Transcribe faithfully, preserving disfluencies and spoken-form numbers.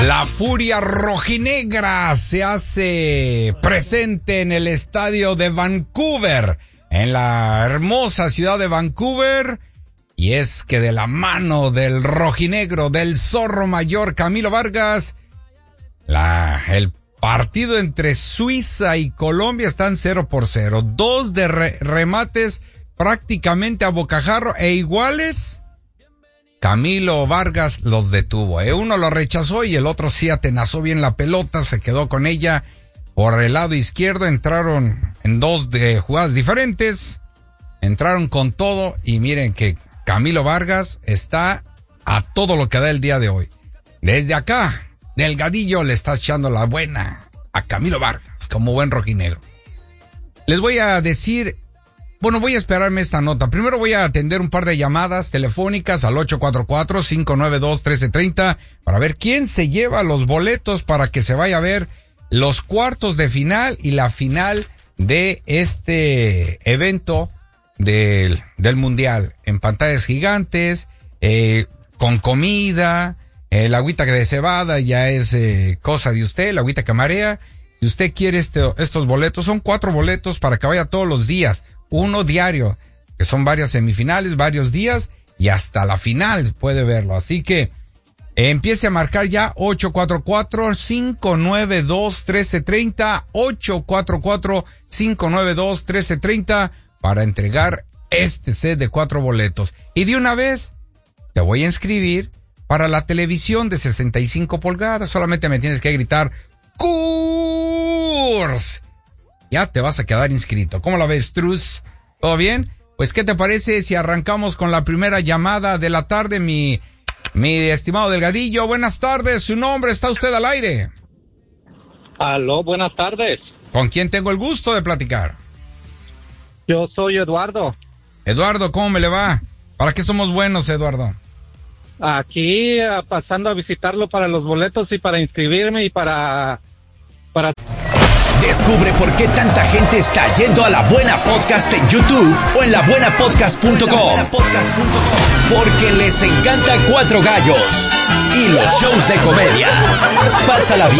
La furia rojinegra se hace presente en el estadio de Vancouver, en la hermosa ciudad de Vancouver. Y es que de la mano del rojinegro, del zorro mayor Camilo Vargas, la, el partido entre Suiza y Colombia están cero por cero. Dos de re, remates prácticamente a bocajarro e iguales. Camilo Vargas los detuvo, ¿eh? Uno lo rechazó y el otro sí atenazó bien la pelota, se quedó con ella por el lado izquierdo. Entraron en dos de jugadas diferentes, entraron con todo y miren que Camilo Vargas está a todo lo que da el día de hoy. Desde acá, Delgadillo le está echando la buena a Camilo Vargas como buen rojinegro. Les voy a decir... Bueno, voy a esperarme esta nota. Primero voy a atender un par de llamadas telefónicas al ocho cuatro cuatro, cinco nueve dos, uno tres tres cero para ver quién se lleva los boletos para que se vaya a ver los cuartos de final y la final de este evento del, del Mundial. En pantallas gigantes, eh, con comida, eh, la agüita de cebada ya es eh, cosa de usted, la agüita que marea. Si usted quiere este, estos boletos, son cuatro boletos para que vaya todos los días. Uno diario, que son varias semifinales, varios días, y hasta la final puede verlo. Así que eh, empiece a marcar ya ocho cuatro cuatro, cinco nueve dos, uno tres tres cero, ocho cuatro cuatro, cinco nueve dos, uno tres tres cero para entregar este set de cuatro boletos. Y de una vez te voy a inscribir para la televisión de sesenta y cinco pulgadas. Solamente me tienes que gritar ¡Kurs! Ya te vas a quedar inscrito. ¿Cómo la ves, Truz? ¿Todo bien? Pues, ¿qué te parece si arrancamos con la primera llamada de la tarde, mi, mi estimado Delgadillo? Buenas tardes, su nombre, ¿está usted al aire? Aló, buenas tardes. ¿Con quién tengo el gusto de platicar? Yo soy Eduardo. Eduardo, ¿cómo me le va? ¿Para qué somos buenos, Eduardo? Aquí, uh, pasando a visitarlo para los boletos y para inscribirme y para... para... Descubre por qué tanta gente está yendo a La Buena Podcast en YouTube o en la buena podcast punto com. Porque les encanta Cuatro Gallos y los shows de comedia. Pásala bien.